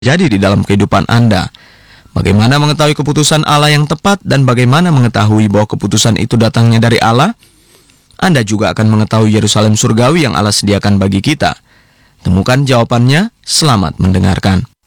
jadi di dalam kehidupan Anda. Bagaimana mengetahui keputusan Allah yang tepat dan bagaimana mengetahui bahwa keputusan itu datangnya dari Allah? Anda juga akan mengetahui Yerusalem surgawi yang Allah sediakan bagi kita. Temukan jawabannya, selamat mendengarkan.